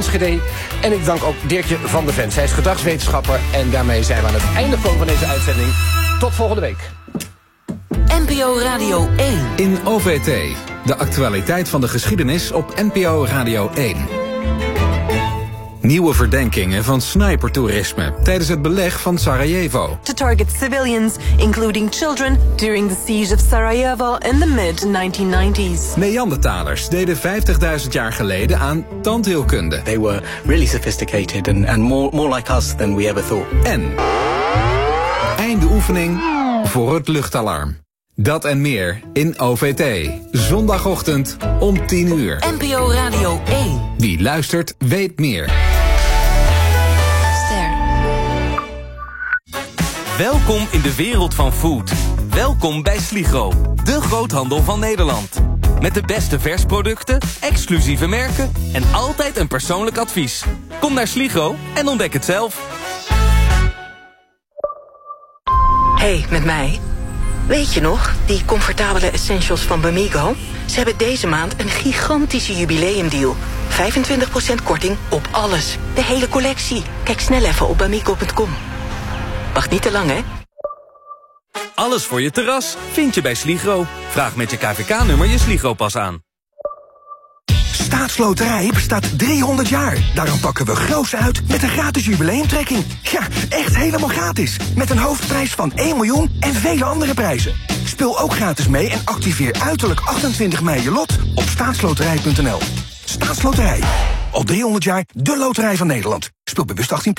Enschede. En ik dank ook Dirkje van der Ven. Zij is gedragswetenschapper en daarmee zijn we aan het einde van deze uitzending. Tot volgende week. NPO Radio 1. In OVT, de actualiteit van de geschiedenis op NPO Radio 1. Nieuwe verdenkingen van snipertoerisme tijdens het beleg van Sarajevo. To target civilians, including children, during the siege of Sarajevo in the mid-1990s. Neandertalers deden 50.000 jaar geleden aan tandheelkunde. They were really sophisticated and more like us than we ever thought. En einde oefening voor het luchtalarm. Dat en meer in OVT. Zondagochtend om 10 uur. NPO Radio 1. Wie luistert, weet meer. Ster. Welkom in de wereld van food. Welkom bij Sligro, de groothandel van Nederland. Met de beste versproducten, exclusieve merken en altijd een persoonlijk advies. Kom naar Sligro en ontdek het zelf. Hey, met mij. Weet je nog, die comfortabele essentials van Bamigo? Ze hebben deze maand een gigantische jubileumdeal. 25% korting op alles. De hele collectie. Kijk snel even op bamigo.com. Wacht niet te lang, hè? Alles voor je terras vind je bij Sligro. Vraag met je KVK-nummer je Sligro-pas aan. Staatsloterij bestaat 300 jaar. Daarom pakken we groots uit met een gratis jubileumtrekking. Ja, echt helemaal gratis. Met een hoofdprijs van 1 miljoen en vele andere prijzen. Speel ook gratis mee en activeer uiterlijk 28 mei je lot op staatsloterij.nl. Staatsloterij. Al 300 jaar de loterij van Nederland. Speel bewust 18+.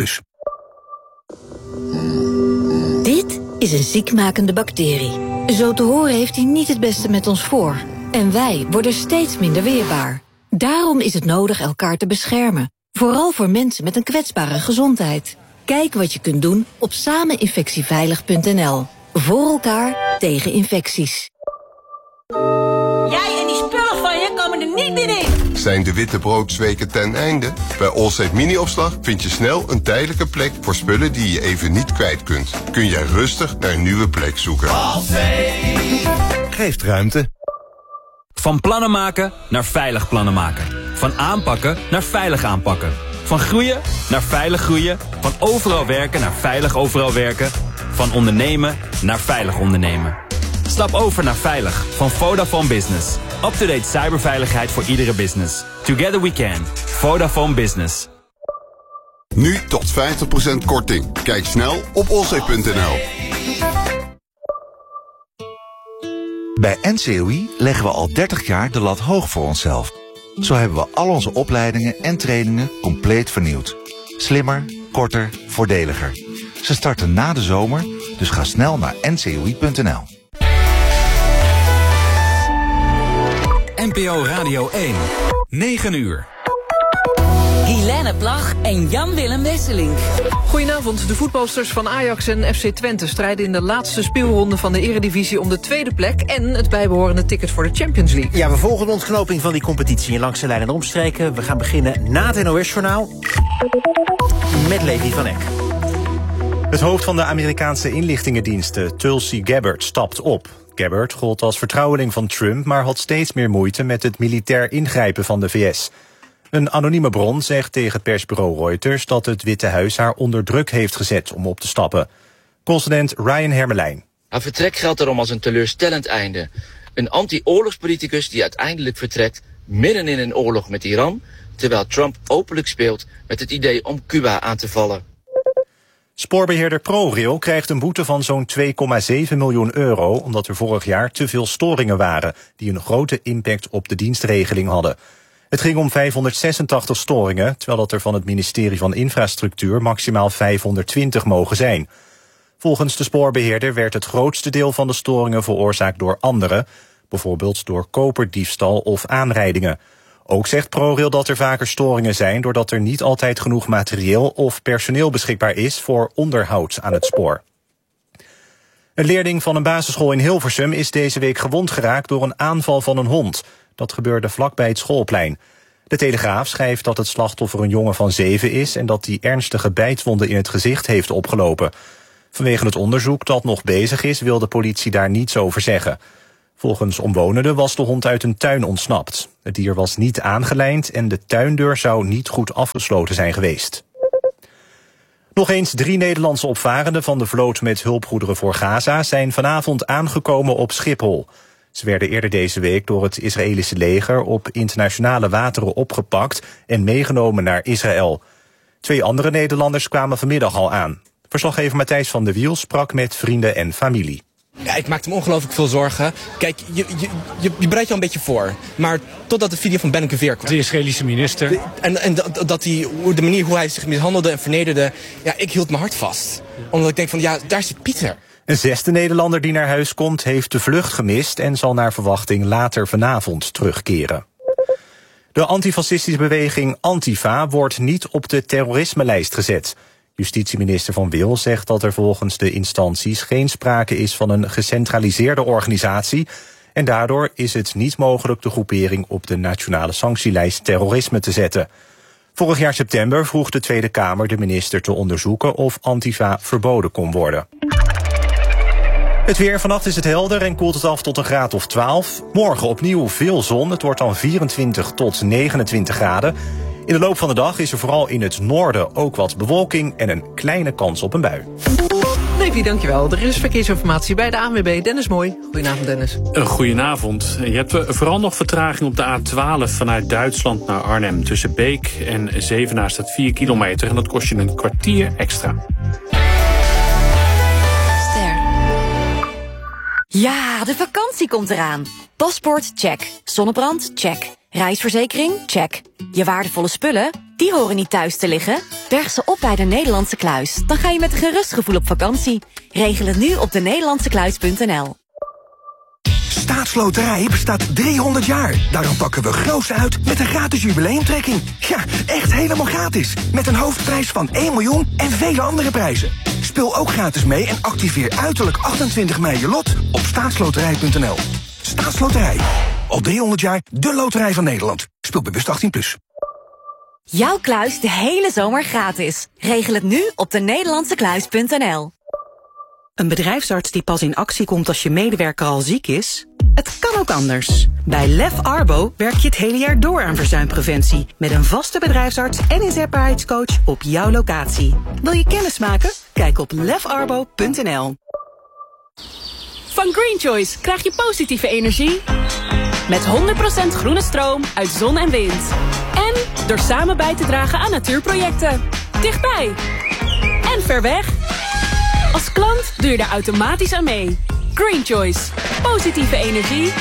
Dit is een ziekmakende bacterie. Zo te horen heeft hij niet het beste met ons voor. En wij worden steeds minder weerbaar. Daarom is het nodig elkaar te beschermen. Vooral voor mensen met een kwetsbare gezondheid. Kijk wat je kunt doen op sameninfectieveilig.nl. Voor elkaar tegen infecties. Jij en die spullen van je komen er niet meer in. Zijn de wittebroodsweken ten einde? Bij Allsafe Mini-opslag vind je snel een tijdelijke plek voor spullen die je even niet kwijt kunt. Kun jij rustig naar een nieuwe plek zoeken. Allsafe geeft ruimte. Van plannen maken naar veilig plannen maken. Van aanpakken naar veilig aanpakken. Van groeien naar veilig groeien. Van overal werken naar veilig overal werken. Van ondernemen naar veilig ondernemen. Stap over naar veilig van Vodafone Business. Up-to-date cyberveiligheid voor iedere business. Together we can. Vodafone Business. Nu tot 50% korting. Kijk snel op allsafe.nl. Bij NCOI leggen we al 30 jaar de lat hoog voor onszelf. Zo hebben we al onze opleidingen en trainingen compleet vernieuwd. Slimmer, korter, voordeliger. Ze starten na de zomer, dus ga snel naar ncoi.nl. NPO Radio 1, 9 uur. Helene Plag en Jan-Willem Wesselink. Goedenavond. De voetbalsters van Ajax en FC Twente strijden in de laatste speelronde van de Eredivisie om de tweede plek en het bijbehorende ticket voor de Champions League. Ja, we volgen de ontknoping van die competitie in langs de lijn en omstreken. We gaan beginnen na het NOS-journaal met Levi van Eck. Het hoofd van de Amerikaanse inlichtingendiensten, Tulsi Gabbard, stapt op. Gabbard gold als vertrouweling van Trump, maar had steeds meer moeite met het militair ingrijpen van de VS. Een anonieme bron zegt tegen persbureau Reuters dat het Witte Huis haar onder druk heeft gezet om op te stappen. Correspondent Ryan Hermelijn. Haar vertrek geldt daarom als een teleurstellend einde. Een anti-oorlogspoliticus die uiteindelijk vertrekt midden in een oorlog met Iran, terwijl Trump openlijk speelt met het idee om Cuba aan te vallen. Spoorbeheerder ProRail krijgt een boete van zo'n 2,7 miljoen euro... omdat er vorig jaar te veel storingen waren die een grote impact op de dienstregeling hadden. Het ging om 586 storingen, terwijl dat er van het ministerie van Infrastructuur maximaal 520 mogen zijn. Volgens de spoorbeheerder werd het grootste deel van de storingen veroorzaakt door anderen, bijvoorbeeld door koperdiefstal of aanrijdingen. Ook zegt ProRail dat er vaker storingen zijn doordat er niet altijd genoeg materieel of personeel beschikbaar is voor onderhoud aan het spoor. Een leerling van een basisschool in Hilversum is deze week gewond geraakt door een aanval van een hond. Dat gebeurde vlakbij het schoolplein. De Telegraaf schrijft dat het slachtoffer een jongen van 7 is en dat hij ernstige bijtwonden in het gezicht heeft opgelopen. Vanwege het onderzoek dat nog bezig is wil de politie daar niets over zeggen. Volgens omwonenden was de hond uit een tuin ontsnapt. Het dier was niet aangelijnd en de tuindeur zou niet goed afgesloten zijn geweest. Nog eens 3 Nederlandse opvarenden van de vloot met hulpgoederen voor Gaza zijn vanavond aangekomen op Schiphol. Ze werden eerder deze week door het Israëlische leger op internationale wateren opgepakt en meegenomen naar Israël. 2 andere Nederlanders kwamen vanmiddag al aan. Verslaggever Matthijs van der Wiel sprak met vrienden en familie. Ja, ik maakte me ongelooflijk veel zorgen. Kijk, je bereidt je al een beetje voor. Maar totdat de video van Ben Gvir kwam. De Israëlische minister. De manier hoe hij zich mishandelde en vernederde. Ja, ik hield mijn hart vast. Omdat ik denk van, ja, daar zit Pieter. Een 6e Nederlander die naar huis komt heeft de vlucht gemist en zal naar verwachting later vanavond terugkeren. De antifascistische beweging Antifa wordt niet op de terrorismelijst gezet. Justitieminister Van Wil zegt dat er volgens de instanties geen sprake is van een gecentraliseerde organisatie en daardoor is het niet mogelijk de groepering op de nationale sanctielijst terrorisme te zetten. Vorig jaar september vroeg de Tweede Kamer de minister te onderzoeken of Antifa verboden kon worden. Het weer, vannacht is het helder en koelt het af tot een graad of 12. Morgen opnieuw veel zon, het wordt dan 24 tot 29 graden. In de loop van de dag is er vooral in het noorden ook wat bewolking en een kleine kans op een bui. Levi, dankjewel. Er is verkeersinformatie bij de ANWB. Dennis Mooi. Goedenavond, Dennis. Goedenavond. Je hebt vooral nog vertraging op de A12 vanuit Duitsland naar Arnhem. Tussen Beek en Zevenaar staat 4 kilometer en dat kost je een kwartier extra. Ja, de vakantie komt eraan. Paspoort, check. Zonnebrand, check. Reisverzekering, check. Je waardevolle spullen, die horen niet thuis te liggen. Berg ze op bij de Nederlandse Kluis. Dan ga je met een gerust gevoel op vakantie. Regel het nu op denederlandsekluis.nl. Staatsloterij bestaat 300 jaar. Daarom pakken we groots uit met een gratis jubileumtrekking. Ja, echt helemaal gratis. Met een hoofdprijs van 1 miljoen en vele andere prijzen. Speel ook gratis mee en activeer uiterlijk 28 mei je lot op staatsloterij.nl. Staatsloterij. Al 300 jaar de loterij van Nederland. Speel bewust 18+. Jouw kluis de hele zomer gratis. Regel het nu op denederlandsekluis.nl. Een bedrijfsarts die pas in actie komt als je medewerker al ziek is? Het kan ook anders. Bij Lef Arbo werk je het hele jaar door aan verzuimpreventie. Met een vaste bedrijfsarts en inzetbaarheidscoach op jouw locatie. Wil je kennis maken? Kijk op lefarbo.nl. Van Green Choice krijg je positieve energie. Met 100% groene stroom uit zon en wind. En door samen bij te dragen aan natuurprojecten. Dichtbij. En ver weg. Als klant doe je daar automatisch aan mee. Green Choice. Positieve energie.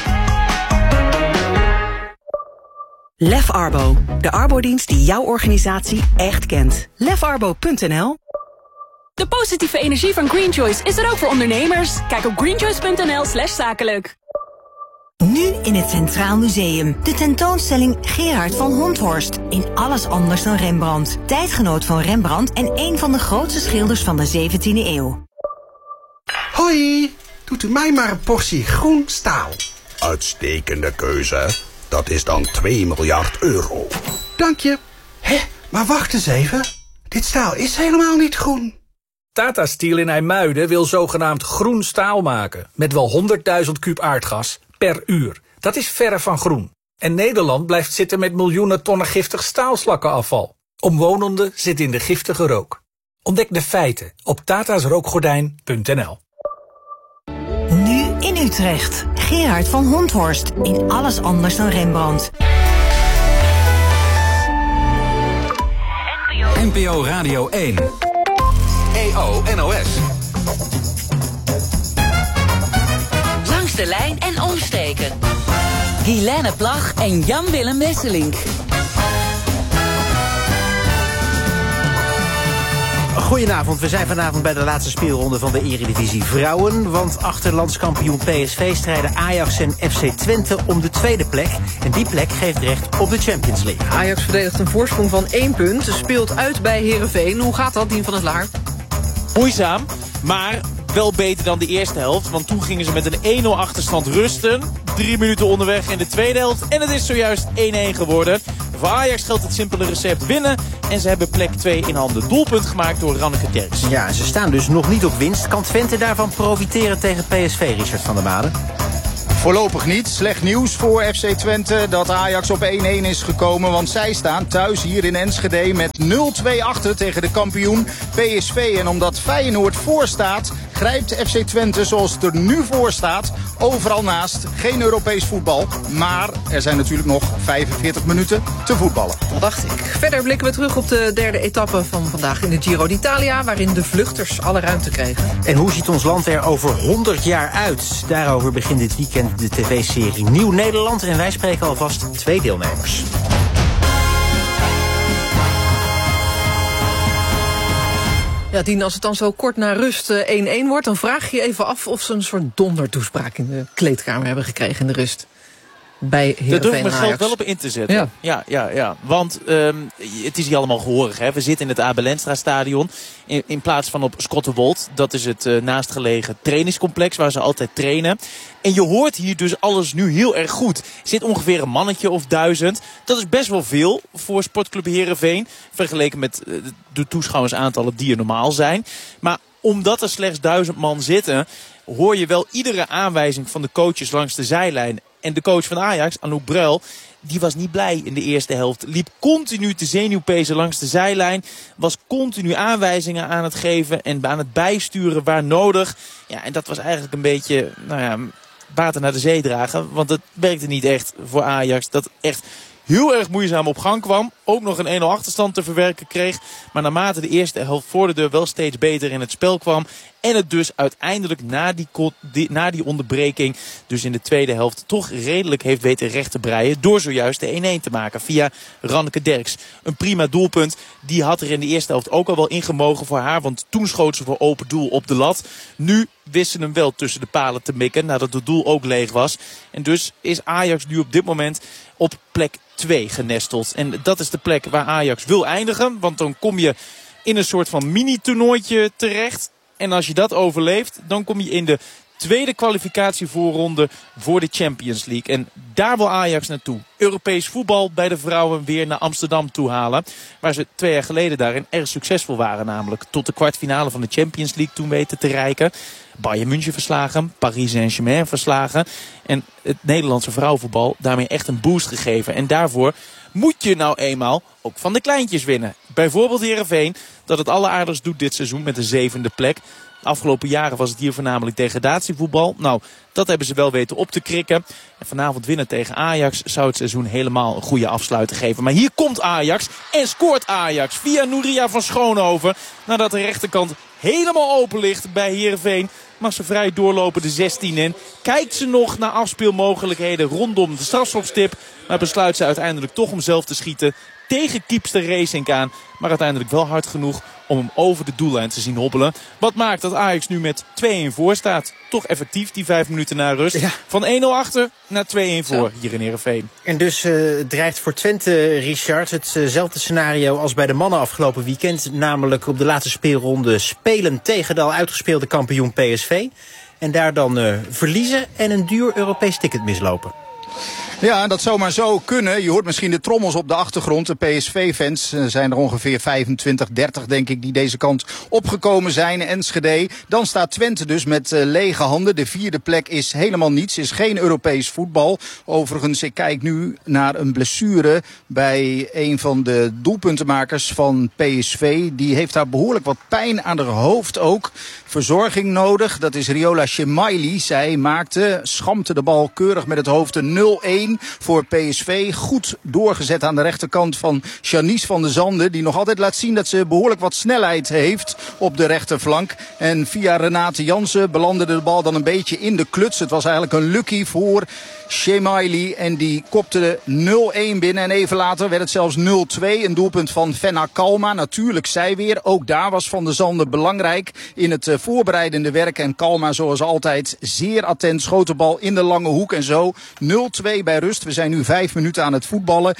Lef Arbo. De arbodienst die jouw organisatie echt kent. Lefarbo.nl. De positieve energie van Green Choice is er ook voor ondernemers. Kijk op greenchoice.nl/zakelijk. Nu in het Centraal Museum. De tentoonstelling Gerard van Honthorst. In alles anders dan Rembrandt. Tijdgenoot van Rembrandt en een van de grootste schilders van de 17e eeuw. Hoi, doet u mij maar een portie groen staal. Uitstekende keuze. Dat is dan 2 miljard euro. Dank je. Hé, maar wacht eens even. Dit staal is helemaal niet groen. Tata Steel in IJmuiden wil zogenaamd groen staal maken. Met wel 100.000 kuub aardgas per uur. Dat is verre van groen. En Nederland blijft zitten met miljoenen tonnen giftig staalslakkenafval. Omwonenden zitten in de giftige rook. Ontdek de feiten op tatasrookgordijn.nl. Nu in Utrecht. Gerard van Honthorst. In alles anders dan Rembrandt. NPO Radio 1. EO NOS. Langs de lijn en omstreken. Guilaine Plag en Jan-Willem Wesselink. Goedenavond, we zijn vanavond bij de laatste speelronde van de Eredivisie Vrouwen. Want achter landskampioen PSV strijden Ajax en FC Twente om de tweede plek. En die plek geeft recht op de Champions League. Ajax verdedigt een voorsprong van 1 punt. Ze speelt uit bij Heerenveen. Hoe gaat dat, Dien van het Laar? Moeizaam, maar wel beter dan de eerste helft. Want toen gingen ze met een 1-0 achterstand rusten. 3 minuten onderweg in de tweede helft. En het is zojuist 1-1 geworden. Voor Ajax geldt het simpele recept winnen. En ze hebben plek 2 in handen. Doelpunt gemaakt door Ranneke Terks. Ja, ze staan dus nog niet op winst. Kan Twente daarvan profiteren tegen PSV, Richard van der Made? Voorlopig niet. Slecht nieuws voor FC Twente dat Ajax op 1-1 is gekomen. Want zij staan thuis hier in Enschede met 0-2 achter tegen de kampioen PSV. En omdat Feyenoord voorstaat, grijpt FC Twente zoals het er nu voor staat overal naast. Geen Europees voetbal, maar er zijn natuurlijk nog 45 minuten te voetballen. Dat dacht ik. Verder blikken we terug op de derde etappe van vandaag in de Giro d'Italia, waarin de vluchters alle ruimte kregen. En hoe ziet ons land er over 100 jaar uit? Daarover begint dit weekend de tv-serie Nieuw Nederland. En wij spreken alvast 2 deelnemers. Ja, Dien, als het dan zo kort na rust 1-1 wordt, dan vraag je even af of ze een soort dondertoespraak in de kleedkamer hebben gekregen in de rust. Bij Heerenveen. Daar durf ik mijn geld wel op in te zetten. Ja. Want het is hier allemaal gehoorig. Hè? We zitten in het Abel Enstra stadion. In plaats van op Schottenwold. Dat is het naastgelegen trainingscomplex waar ze altijd trainen. En je hoort hier dus alles nu heel erg goed. Er zit ongeveer een mannetje of 1000. Dat is best wel veel voor Sportclub Heerenveen. Vergeleken met de toeschouwersaantallen die er normaal zijn. Maar omdat er slechts 1000 man zitten, hoor je wel iedere aanwijzing van de coaches langs de zijlijn. En de coach van Ajax, Anouk Bruil, die was niet blij in de eerste helft. Liep continu te zenuwpezen langs de zijlijn. Was continu aanwijzingen aan het geven en aan het bijsturen waar nodig. Ja, en dat was eigenlijk een beetje water naar de zee dragen. Want het werkte niet echt voor Ajax. Dat echt heel erg moeizaam op gang kwam. Ook nog een 1-0 achterstand te verwerken kreeg. Maar naarmate de eerste helft voor de deur wel steeds beter in het spel kwam. En het dus uiteindelijk na die onderbreking, dus in de tweede helft, toch redelijk heeft weten recht te breien. Door zojuist de 1-1 te maken via Ranneke Derks. Een prima doelpunt. Die had er in de eerste helft ook al wel ingemogen voor haar. Want toen schoot ze voor open doel op de lat. Nu wist ze hem wel tussen de palen te mikken. Nadat het doel ook leeg was. En dus is Ajax nu op dit moment op plek 2 genesteld. En dat is de plek waar Ajax wil eindigen. Want dan kom je in een soort van mini-toernooitje terecht. En als je dat overleeft, dan kom je in de tweede kwalificatievoorronde voor de Champions League. En daar wil Ajax naartoe. Europees voetbal bij de vrouwen weer naar Amsterdam toe halen. Waar ze 2 jaar geleden daarin erg succesvol waren. Namelijk tot de kwartfinale van de Champions League toen weten te reiken. Bayern München verslagen, Paris Saint-Germain verslagen. En het Nederlandse vrouwenvoetbal daarmee echt een boost gegeven. En daarvoor moet je nou eenmaal ook van de kleintjes winnen. Bijvoorbeeld Heerenveen, dat het alleraardigst doet dit seizoen met de 7e plek. De afgelopen jaren was het hier voornamelijk degradatievoetbal. Nou, dat hebben ze wel weten op te krikken. En vanavond winnen tegen Ajax zou het seizoen helemaal een goede afsluiting geven. Maar hier komt Ajax en scoort Ajax via Nouria van Schoonhoven. Nadat de rechterkant helemaal open ligt bij Heerenveen, mag ze vrij doorlopen de 16 in. Kijkt ze nog naar afspeelmogelijkheden rondom de strafschopstip. Maar besluit ze uiteindelijk toch om zelf te schieten tegen keepster Racing aan. Maar uiteindelijk wel hard genoeg om hem over de doellijn te zien hobbelen. Wat maakt dat Ajax nu met 2-1 voor staat. Toch effectief die 5 minuten na rust. Ja. Van 1-0 achter naar 2-1 voor hier in Heerenveen. En dus dreigt voor Twente, Richard, hetzelfde scenario als bij de mannen afgelopen weekend. Namelijk op de laatste speelronde spelen tegen de al uitgespeelde kampioen PSV. En daar dan verliezen en een duur Europees ticket mislopen. Ja, dat zou maar zo kunnen. Je hoort misschien de trommels op de achtergrond. De PSV-fans zijn er ongeveer 25, 30 denk ik die deze kant opgekomen zijn. Enschede. Dan staat Twente dus met lege handen. De 4e plek is helemaal niets. Is geen Europees voetbal. Overigens, ik kijk nu naar een blessure bij een van de doelpuntenmakers van PSV. Die heeft daar behoorlijk wat pijn aan haar hoofd ook. Verzorging nodig. Dat is Riola Chemaili. Zij schampte de bal keurig met het hoofd een 0-1. Voor PSV. Goed doorgezet aan de rechterkant van Janice van der Zanden. Die nog altijd laat zien dat ze behoorlijk wat snelheid heeft op de rechterflank. En via Renate Jansen belandde de bal dan een beetje in de kluts. Het was eigenlijk een lucky voor Chemaili. En die kopte 0-1 binnen. En even later werd het zelfs 0-2. Een doelpunt van Fenna Kalma. Natuurlijk zij weer. Ook daar was Van der Zanden belangrijk in het voorbereidende werk. En Kalma zoals altijd zeer attent. Schoot de bal in de lange hoek. En zo 0-2 bij rust. We zijn nu 5 minuten aan het voetballen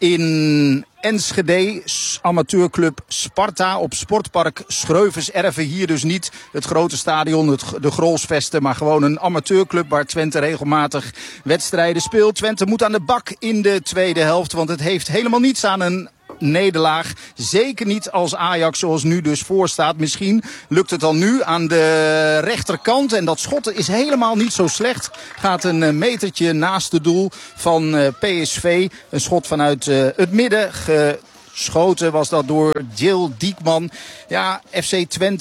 in Enschede, amateurclub Sparta op Sportpark Schreuvenserve. Hier dus niet het grote stadion, de Grolsvesten, maar gewoon een amateurclub waar Twente regelmatig wedstrijden speelt. Twente moet aan de bak in de tweede helft, want het heeft helemaal niets aan een nederlaag. Zeker niet als Ajax zoals nu dus voorstaat. Misschien lukt het dan nu aan de rechterkant. En dat schot is helemaal niet zo slecht. Gaat een metertje naast het doel van PSV. Een schot vanuit het midden. Geschoten was dat door Jill Diekman. Ja, FC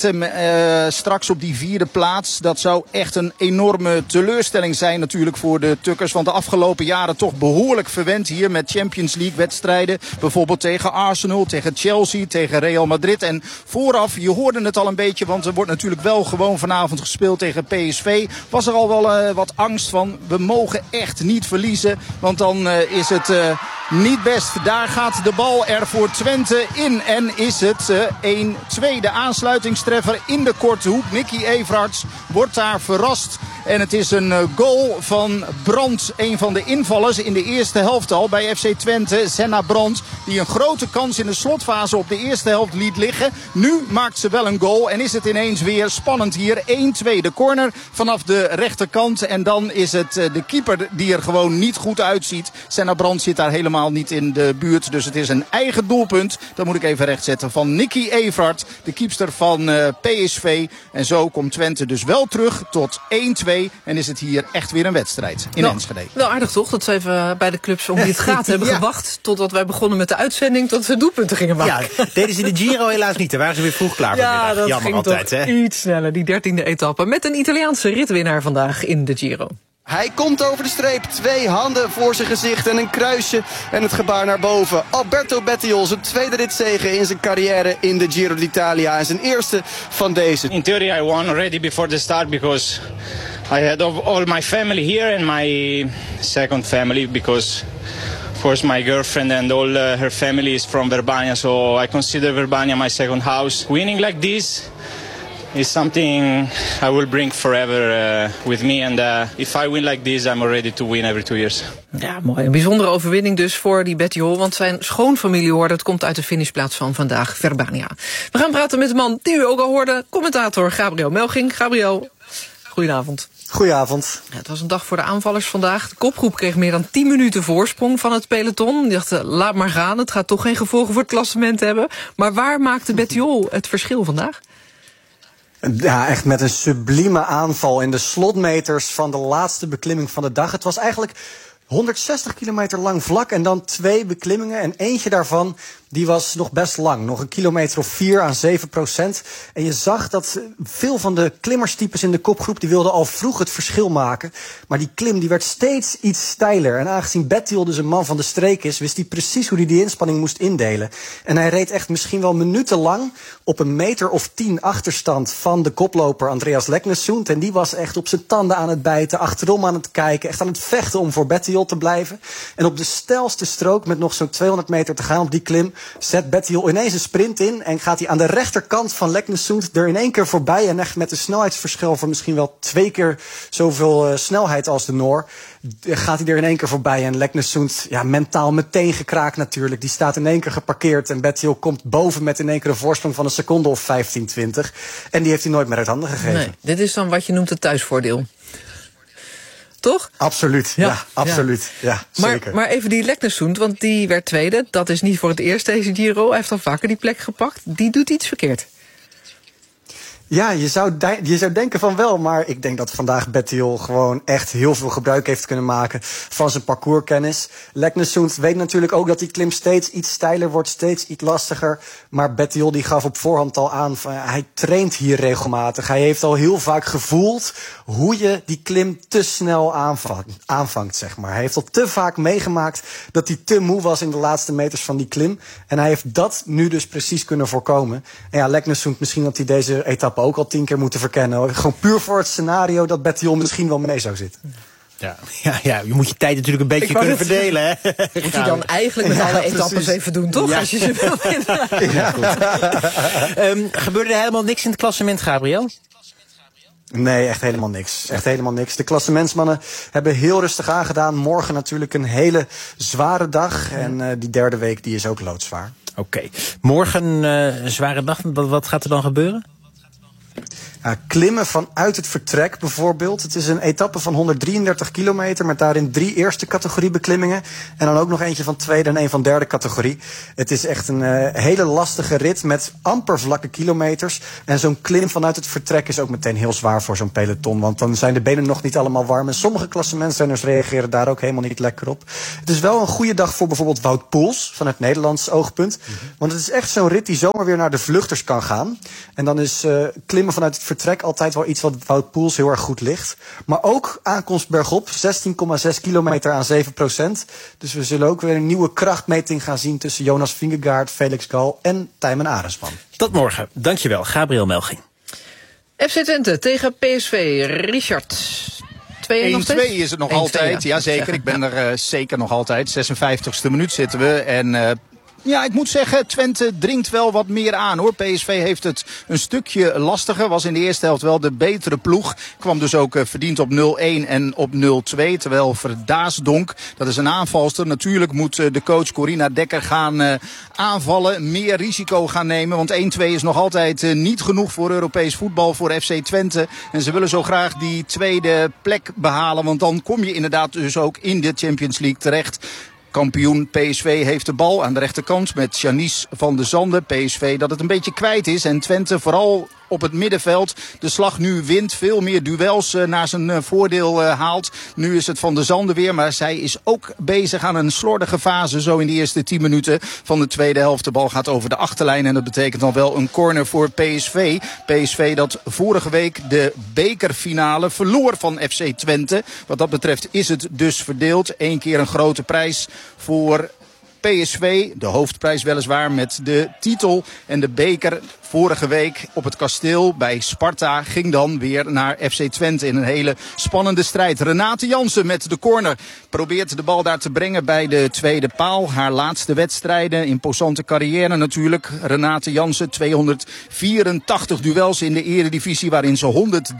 Twente straks op die 4e plaats. Dat zou echt een enorme teleurstelling zijn natuurlijk voor de Tukkers. Want de afgelopen jaren toch behoorlijk verwend hier met Champions League wedstrijden. Bijvoorbeeld tegen Arsenal, tegen Chelsea, tegen Real Madrid. En vooraf, je hoorde het al een beetje, want er wordt natuurlijk wel gewoon vanavond gespeeld tegen PSV. Was er al wel wat angst van, we mogen echt niet verliezen. Want dan is het niet best. Daar gaat de bal er voor Twente in. En is het 1-2. De aansluitingstreffer in de korte hoek. Nicky Everarts wordt daar verrast. En het is een goal van Brandt. Een van de invallers in de eerste helft al bij FC Twente. Senna Brandt. Die een grote kans in de slotfase op de eerste helft liet liggen. Nu maakt ze wel een goal. En is het ineens weer spannend hier. 1-2 de corner vanaf de rechterkant. En dan is het de keeper die er gewoon niet goed uitziet. Senna Brandt zit daar helemaal niet in de buurt. Dus het is een eigen doelpunt. Dat moet ik even rechtzetten. Van Nicky Everard. De keepster van PSV. En zo komt Twente dus wel terug tot 1-2. En is het hier echt weer een wedstrijd in Enschede. Wel aardig toch dat ze even bij de clubs om wie het gaat hebben gewacht. Totdat wij begonnen met de uitzending. Tot ze doelpunten gingen maken. Ja, deden ze in de Giro helaas niet. Daar waren ze weer vroeg klaar voor. Ja, dat jammer ging altijd, toch hè? Iets sneller. Die 13e etappe. Met een Italiaanse ritwinnaar vandaag in de Giro. Hij komt over de streep, 2 handen voor zijn gezicht en een kruisje en het gebaar naar boven. Alberto Bettiol, zijn tweede ritzege in zijn carrière in de Giro d'Italia en zijn eerste van deze. In theory I won already before the start because I had all my family here and my second family because of course my girlfriend and all her family is from Verbania, so I consider Verbania my second house. Winning like this is something I will bring forever with me. And if I win like this, I'm ready to win every 2 years. Ja, mooi. Een bijzondere overwinning dus voor die Bettiol. Want zijn schoonfamilie hoorde, het komt uit de finishplaats van vandaag, Verbania. We gaan praten met de man die u ook al hoorde. Commentator Gabriel Melching. Gabriel, goedenavond. Goedenavond. Ja, het was een dag voor de aanvallers vandaag. De kopgroep kreeg meer dan 10 minuten voorsprong van het peloton. Die dachten, laat maar gaan. Het gaat toch geen gevolgen voor het klassement hebben. Maar waar maakte Bettiol het verschil vandaag? Ja, echt met een sublieme aanval in de slotmeters van de laatste beklimming van de dag. Het was eigenlijk 160 kilometer lang vlak en dan 2 beklimmingen. En eentje daarvan, die was nog best lang. Nog een kilometer of 4 aan 7%. En je zag dat veel van de klimmerstypes in de kopgroep, die wilden al vroeg het verschil maken. Maar die klim, die werd steeds iets steiler. En aangezien Bettiol dus een man van de streek is, wist hij precies hoe hij die inspanning moest indelen. En hij reed echt misschien wel minutenlang op een meter of 10 achterstand van de koploper Andreas Leknesund. En die was echt op zijn tanden aan het bijten, achterom aan het kijken, echt aan het vechten om voor Bettiol te blijven. En op de steilste strook, met nog zo'n 200 meter te gaan op die klim, zet Bettiol ineens een sprint in en gaat hij aan de rechterkant van Leknesund er in 1 keer voorbij. En echt met een snelheidsverschil van misschien wel 2 keer zoveel snelheid als de Noor, gaat hij er in 1 keer voorbij. En Leknesund, ja, mentaal meteen gekraakt natuurlijk. Die staat in 1 keer geparkeerd en Bettiol komt boven met in 1 keer een voorsprong van een seconde of 15, 20. En die heeft hij nooit meer uit handen gegeven. Nee, dit is dan wat je noemt het thuisvoordeel. Toch? Absoluut, ja absoluut. Ja, zeker. Maar even die Leknesund, want die werd tweede. Dat is niet voor het eerst deze Giro. Hij heeft al vaker die plek gepakt. Die doet iets verkeerd. Ja, je zou denken van wel, maar ik denk dat vandaag Bettiol gewoon echt heel veel gebruik heeft kunnen maken van zijn parcourskennis. Leknesund weet natuurlijk ook dat die klim steeds iets steiler wordt, steeds iets lastiger. Maar Bettiol die gaf op voorhand al aan van hij traint hier regelmatig. Hij heeft al heel vaak gevoeld hoe je die klim te snel aanvangt, zeg maar. Hij heeft al te vaak meegemaakt dat hij te moe was in de laatste meters van die klim. En hij heeft dat nu dus precies kunnen voorkomen. En ja, Leknesund, misschien dat hij deze etappe ook al 10 keer moeten verkennen. Gewoon puur voor het scenario dat Bettiol misschien wel mee zou zitten. Ja, je moet je tijd natuurlijk een beetje kunnen verdelen. Hè? Moet je dan eigenlijk met alle etappes even doen, toch? Ja. Als je ze wil winnen. Gebeurde er helemaal niks in het klassement, Gabriel? Nee, echt helemaal niks. Echt helemaal niks. De klassementsmannen hebben heel rustig aangedaan. Morgen natuurlijk een hele zware dag. En die derde week die is ook loodzwaar. Oké. Morgen een zware dag. Wat gaat er dan gebeuren? Klimmen vanuit het vertrek bijvoorbeeld. Het is een etappe van 133 kilometer met daarin 3 eerste categorie beklimmingen. En dan ook nog eentje van tweede en 1 van derde categorie. Het is echt een hele lastige rit met amper vlakke kilometers. En zo'n klim vanuit het vertrek is ook meteen heel zwaar voor zo'n peloton. Want dan zijn de benen nog niet allemaal warm. En sommige klassementsrenners reageren daar ook helemaal niet lekker op. Het is wel een goede dag voor bijvoorbeeld Wout Poels van het Nederlands oogpunt. Want het is echt zo'n rit die zomaar weer naar de vluchters kan gaan. En dan is klimmen vanuit het vertrek altijd wel iets wat Wout Poels heel erg goed ligt. Maar ook aankomst bergop, 16,6 kilometer aan 7%. Dus we zullen ook weer een nieuwe krachtmeting gaan zien tussen Jonas Vingegaard, Felix Gal en Tijmen Arendsman. Tot morgen. Dankjewel, Gabriel Melching. FC Twente tegen PSV. Richard. 2-1 is het nog altijd. Jazeker, ik ben er zeker nog altijd. 56e minuut zitten we. En ja, ik moet zeggen, Twente dringt wel wat meer aan hoor. PSV heeft het een stukje lastiger. Was in de eerste helft wel de betere ploeg. Kwam dus ook verdiend op 0-1 en op 0-2. Terwijl Verdaasdonk, dat is een aanvalster. Natuurlijk moet de coach Corina Dekker gaan aanvallen. Meer risico gaan nemen. Want 1-2 is nog altijd niet genoeg voor Europees voetbal voor FC Twente. En ze willen zo graag die tweede plek behalen. Want dan kom je inderdaad dus ook in de Champions League terecht. Kampioen PSV heeft de bal aan de rechterkant met Janice van de Zanden. PSV dat het een beetje kwijt is en Twente vooral op het middenveld de slag nu wint. Veel meer duels naar zijn voordeel haalt. Nu is het Van de Zanden weer, maar zij is ook bezig aan een slordige fase. Zo in de eerste 10 minuten van de tweede helft. De bal gaat over de achterlijn en dat betekent dan wel een corner voor PSV. PSV dat vorige week de bekerfinale verloor van FC Twente. Wat dat betreft is het dus verdeeld. 1 keer een grote prijs voor PSV, de hoofdprijs weliswaar met de titel en de beker vorige week op het kasteel bij Sparta ging dan weer naar FC Twente in een hele spannende strijd. Renate Jansen met de corner probeert de bal daar te brengen bij de tweede paal. Haar laatste wedstrijden, imposante carrière natuurlijk. Renate Jansen, 284 duels in de eredivisie waarin ze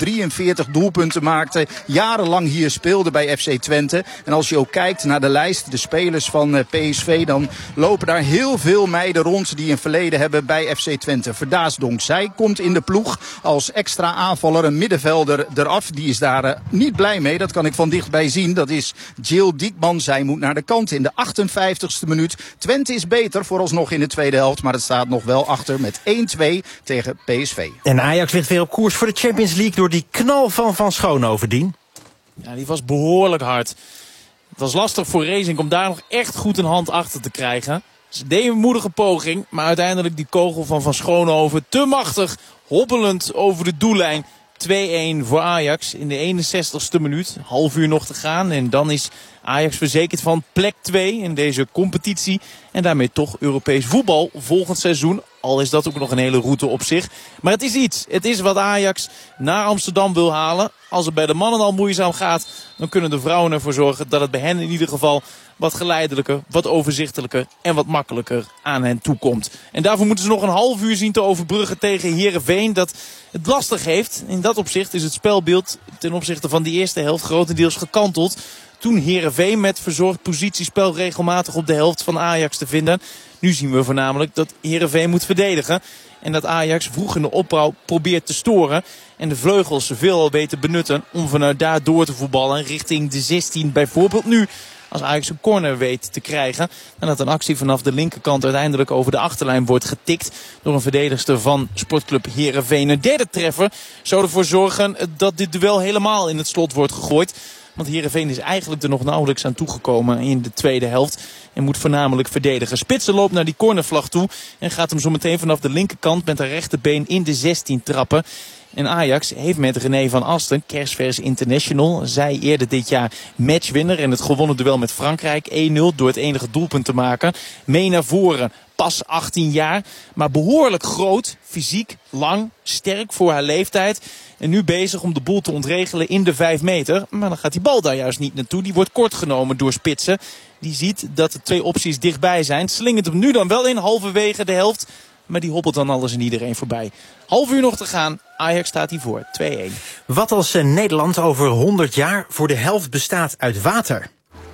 143 doelpunten maakte. Jarenlang hier speelde bij FC Twente. En als je ook kijkt naar de lijst, de spelers van PSV, dan lopen daar heel veel meiden rond die een verleden hebben bij FC Twente. Verdaasdonk, zij komt in de ploeg als extra aanvaller, een middenvelder eraf. Die is daar niet blij mee, dat kan ik van dichtbij zien. Dat is Jill Diekman, zij moet naar de kant in de 58ste minuut. Twente is beter vooralsnog in de tweede helft, maar het staat nog wel achter met 1-2 tegen PSV. En Ajax ligt weer op koers voor de Champions League door die knal van Schoonhoven. Ja, die was behoorlijk hard. Het was lastig voor Racing om daar nog echt goed een hand achter te krijgen. Ze deden een moedige poging, maar uiteindelijk die kogel van Schoonhoven te machtig, hobbelend over de doellijn. 2-1 voor Ajax in de 61ste minuut. Half uur nog te gaan en dan is Ajax verzekerd van plek 2 in deze competitie. En daarmee toch Europees voetbal volgend seizoen. Al is dat ook nog een hele route op zich. Maar het is iets. Het is wat Ajax naar Amsterdam wil halen. Als het bij de mannen al moeizaam gaat, dan kunnen de vrouwen ervoor zorgen dat het bij hen in ieder geval wat geleidelijker, wat overzichtelijker en wat makkelijker aan hen toekomt. En daarvoor moeten ze nog een half uur zien te overbruggen tegen Heerenveen, dat het lastig heeft. In dat opzicht is het spelbeeld ten opzichte van die eerste helft grotendeels gekanteld. Toen Heerenveen met verzorgd positiespel regelmatig op de helft van Ajax te vinden. Nu zien we voornamelijk dat Heerenveen moet verdedigen. En dat Ajax vroeg in de opbouw probeert te storen. En de vleugels veel beter benutten om vanuit daar door te voetballen richting de 16. Bijvoorbeeld nu, als Ajax een corner weet te krijgen. En dat een actie vanaf de linkerkant uiteindelijk over de achterlijn wordt getikt door een verdedigster van sportclub Heerenveen. Een derde treffer zou ervoor zorgen dat dit duel helemaal in het slot wordt gegooid. Want Heerenveen is eigenlijk er nog nauwelijks aan toegekomen in de tweede helft. En moet voornamelijk verdedigen. Spitsen loopt naar die cornervlag toe. En gaat hem zo meteen vanaf de linkerkant met de rechterbeen in de 16 trappen. En Ajax heeft met René van Asten, kerstvers international, zij eerder dit jaar matchwinner en het gewonnen duel met Frankrijk 1-0 door het enige doelpunt te maken, mee naar voren. Pas 18 jaar, maar behoorlijk groot, fysiek, lang, sterk voor haar leeftijd. En nu bezig om de boel te ontregelen in de 5 meter. Maar dan gaat die bal daar juist niet naartoe. Die wordt kort genomen door Spitsen. Die ziet dat de 2 opties dichtbij zijn. Slingert hem nu dan wel in, halverwege de helft. Maar die hobbelt dan alles en iedereen voorbij. Half uur nog te gaan. Ajax staat hiervoor. 2-1. Wat als Nederland over 100 jaar voor de helft bestaat uit water?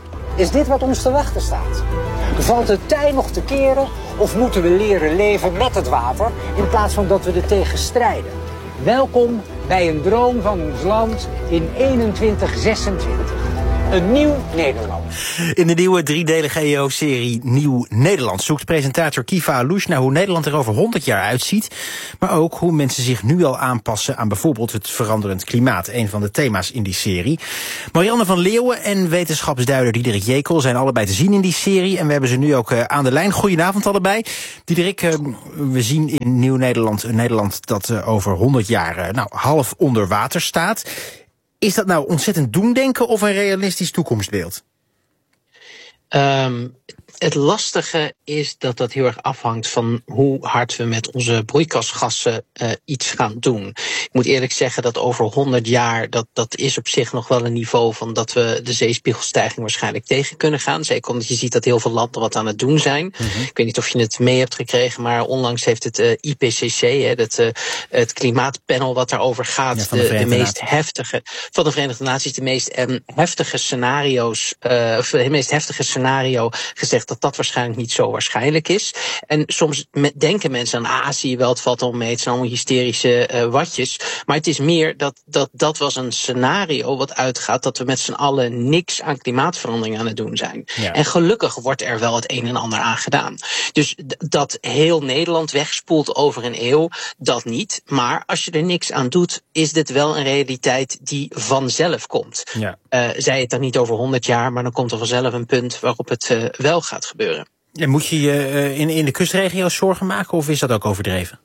Is dit wat ons te wachten staat? Valt het tij nog te keren of moeten we leren leven met het water in plaats van dat we er tegen strijden? Welkom bij een droom van ons land in 2126. Een nieuw Nederland. In de nieuwe driedelige EO-serie Nieuw Nederland zoekt presentator Kiva Alouche naar hoe Nederland er over 100 jaar uitziet. Maar ook hoe mensen zich nu al aanpassen aan bijvoorbeeld het veranderend klimaat. Een van de thema's in die serie. Marianne van Leeuwen en wetenschapsduider Diederik Jekel zijn allebei te zien in die serie. En we hebben ze nu ook aan de lijn. Goedenavond allebei. Diederik, we zien in Nieuw Nederland een Nederland dat over 100 jaar half onder water staat. Is dat nou ontzettend doemdenken of een realistisch toekomstbeeld? Het lastige is dat heel erg afhangt van hoe hard we met onze broeikasgassen iets gaan doen. Ik moet eerlijk zeggen dat over 100 jaar, dat is op zich nog wel een niveau van dat we de zeespiegelstijging waarschijnlijk tegen kunnen gaan. Zeker omdat je ziet dat heel veel landen wat aan het doen zijn. Ik weet niet of je het mee hebt gekregen, maar onlangs heeft het IPCC, het klimaatpanel wat daarover gaat, de meest heftige van de Verenigde Naties, de meest heftige scenario's, of het meest heftige scenario gezegd dat waarschijnlijk niet zo waarschijnlijk is. En soms denken mensen aan, zie je wel, het valt al mee, het zijn allemaal hysterische watjes. Maar het is meer dat was een scenario wat uitgaat dat we met z'n allen niks aan klimaatverandering aan het doen zijn. Ja. En gelukkig wordt er wel het een en ander aan gedaan. Dus dat heel Nederland wegspoelt over een eeuw, dat niet. Maar als je er niks aan doet, is dit wel een realiteit die vanzelf komt. Ja. Zij het dan niet over 100 jaar, maar dan komt er vanzelf een punt waarop het wel gaat gebeuren. En moet je je in de kustregio's zorgen maken of is dat ook overdreven?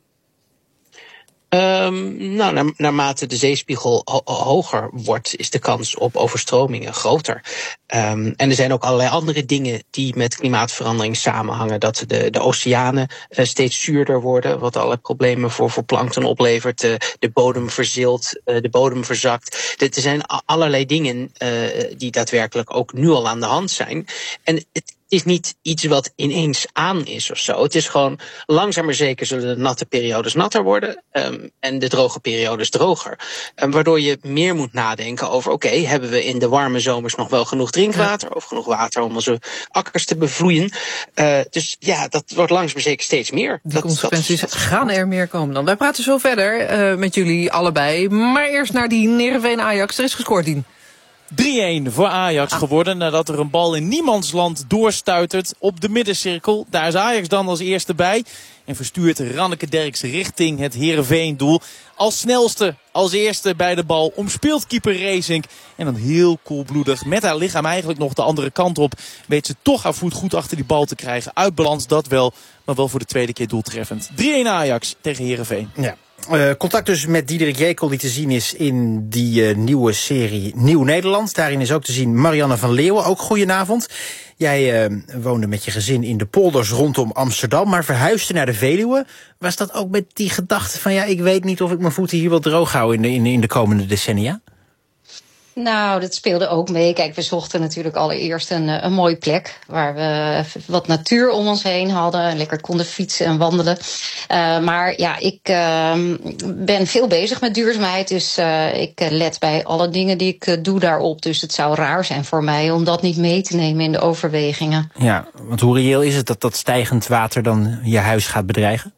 Naarmate de zeespiegel hoger wordt, is de kans op overstromingen groter. En er zijn ook allerlei andere dingen die met klimaatverandering samenhangen. Dat de oceanen steeds zuurder worden, wat allerlei problemen voor plankton oplevert. De bodem verzilt, de bodem verzakt. Er zijn allerlei dingen die daadwerkelijk ook nu al aan de hand zijn. En het is niet iets wat ineens aan is of zo. Het is gewoon langzaam maar zeker zullen de natte periodes natter worden en de droge periodes droger. Waardoor je meer moet nadenken over, hebben we in de warme zomers nog wel genoeg drinkwater of genoeg water om onze akkers te bevloeien? Dus ja, dat wordt langzaam maar zeker steeds meer. De consequenties gaan er meer komen dan. Wij praten zo verder met jullie allebei. Maar eerst naar die Heerenveen-Ajax. Er is gescoord, Dien. 3-1 voor Ajax geworden nadat er een bal in niemandsland doorstuitert op de middencirkel. Daar is Ajax dan als eerste bij en verstuurt Ranneke Derks richting het Heerenveen-doel. Als snelste, als eerste bij de bal, omspeelt keeper Reesink. En dan heel koelbloedig met haar lichaam eigenlijk nog de andere kant op. Weet ze toch haar voet goed achter die bal te krijgen. Uit balans, dat wel, maar wel voor de tweede keer doeltreffend. 3-1 Ajax tegen Heerenveen. Ja. Contact dus met Diederik Jekel die te zien is in die nieuwe serie Nieuw Nederland. Daarin is ook te zien Marianne van Leeuwen. Ook goedenavond. Jij woonde met je gezin in de polders rondom Amsterdam, maar verhuisde naar de Veluwe. Was dat ook met die gedachte van ik weet niet of ik mijn voeten hier wel droog hou in de komende decennia? Nou, dat speelde ook mee. Kijk, we zochten natuurlijk allereerst een mooie plek waar we wat natuur om ons heen hadden. Lekker konden fietsen en wandelen. Maar ja, ik ben veel bezig met duurzaamheid. Dus ik let bij alle dingen die ik doe daarop. Dus het zou raar zijn voor mij om dat niet mee te nemen in de overwegingen. Ja, want hoe reëel is het dat stijgend water dan je huis gaat bedreigen?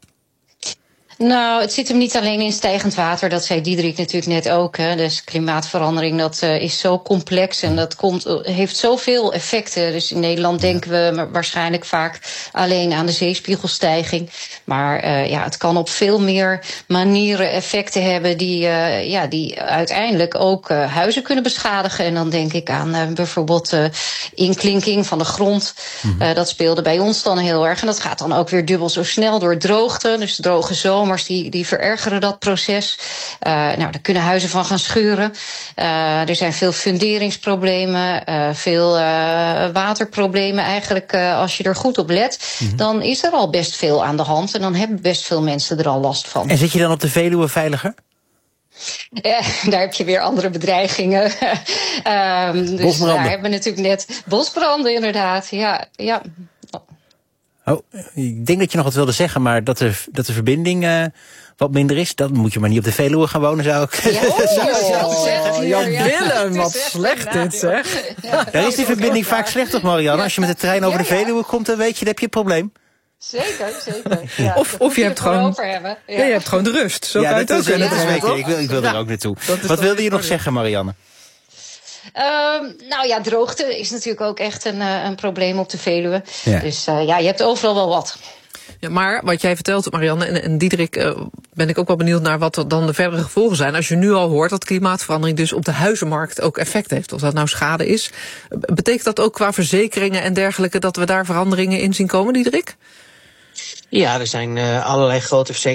Nou, het zit hem niet alleen in stijgend water. Dat zei Diederik natuurlijk net ook. Dus klimaatverandering, dat is zo complex en dat heeft zoveel effecten. Dus in Nederland denken we waarschijnlijk vaak alleen aan de zeespiegelstijging. Maar het kan op veel meer manieren effecten hebben die uiteindelijk ook huizen kunnen beschadigen. En dan denk ik aan bijvoorbeeld inklinking van de grond. Dat speelde bij ons dan heel erg. En dat gaat dan ook weer dubbel zo snel door droogte. Dus droge zomers die verergeren dat proces. Daar kunnen huizen van gaan scheuren. Er zijn veel funderingsproblemen, veel waterproblemen. Eigenlijk, als je er goed op let, dan is er al best veel aan de hand. En dan hebben best veel mensen er al last van. En zit je dan op de Veluwe veiliger? Daar heb je weer andere bedreigingen. Dus daar hebben we natuurlijk net bosbranden inderdaad. Ja. Oh, ik denk dat je nog wat wilde zeggen, maar dat de verbinding wat minder is, dan moet je maar niet op de Veluwe gaan wonen, zou ik zeggen. Jan Willem, wat slecht dit, zeg. Daar is die verbinding vaak slecht, toch, Marianne? Als je met de trein over de Veluwe komt, dan weet je, dan heb je een probleem. Zeker. Ja, of je hebt gewoon over hebben. Ja, je hebt gewoon de rust. Zo kan je het ook dat is zeggen. zeker. Ik wil er ook naartoe. Wat wilde je nog zeggen, Marianne? Droogte is natuurlijk ook echt een probleem op de Veluwe. Ja. Dus je hebt overal wel wat. Ja, maar wat jij vertelt, Marianne en Diederik, ben ik ook wel benieuwd naar wat er dan de verdere gevolgen zijn. Als je nu al hoort dat klimaatverandering dus op de huizenmarkt ook effect heeft, of dat nou schade is. Betekent dat ook qua verzekeringen en dergelijke dat we daar veranderingen in zien komen, Diederik? Ja, er zijn allerlei grote verzekeringen